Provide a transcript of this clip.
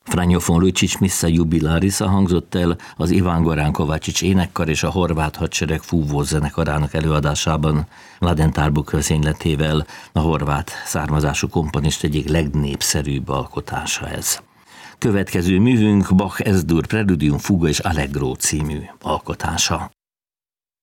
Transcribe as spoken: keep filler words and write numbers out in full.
Franjo von Lucic Missa Jubilarisa hangzott el az Iván Goran Kovácsics énekkar és a horvát hadsereg fúvó zenekarának előadásában, Mladen Tarbuk vezényletével. A horvát származású komponist egyik legnépszerűbb alkotása ez. Következő művünk Bach Es-dur Preludium Fuga és Allegro című alkotása.